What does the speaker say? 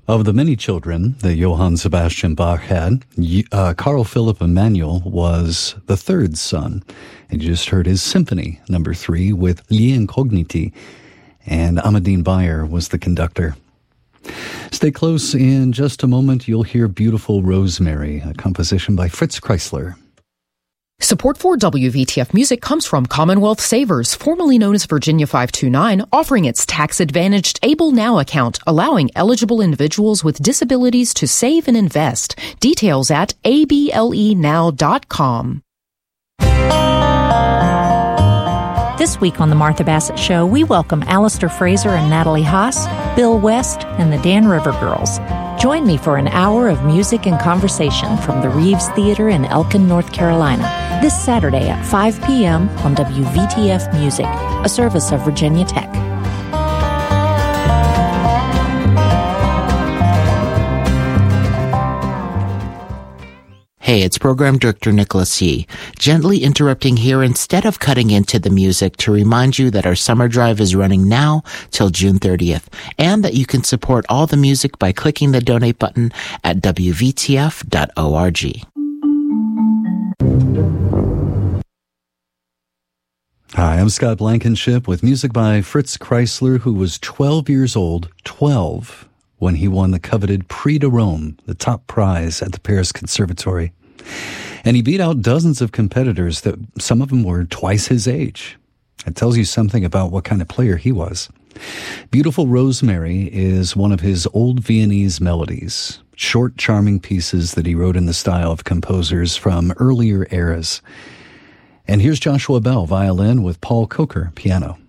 Of the many children that Johann Sebastian Bach had, Carl Philipp Emanuel was the third son. And you just heard his Symphony No. 3 with Gli Incogniti, and Amadine Bayer was the conductor. Stay close. In just a moment, you'll hear Beautiful Rosemary, a composition by Fritz Kreisler. Support for WVTF Music comes from Commonwealth Savers, formerly known as Virginia 529, offering its tax-advantaged Able Now account, allowing eligible individuals with disabilities to save and invest. Details at ablennow.com. This week on The Martha Bassett Show, we welcome Alistair Fraser and Natalie Haas, Bill West, and the Dan River Girls. Join me for an hour of music and conversation from the Reeves Theater in Elkin, North Carolina, this Saturday at 5 p.m. on WVTF Music, a service of Virginia Tech. Hey, it's Program Director Nicholas Yee, gently interrupting here instead of cutting into the music to remind you that our summer drive is running now till June 30th, and that you can support all the music by clicking the donate button at wvtf.org. Hi, I'm Scott Blankenship with music by Fritz Kreisler, who was 12 years old, 12, when he won the coveted Prix de Rome, the top prize at the Paris Conservatory. And he beat out dozens of competitors that some of them were twice his age. It tells you something about what kind of player he was. Beautiful Rosemary is one of his old Viennese melodies, short, charming pieces that he wrote in the style of composers from earlier eras. And here's Joshua Bell, violin, with Paul Coker, piano.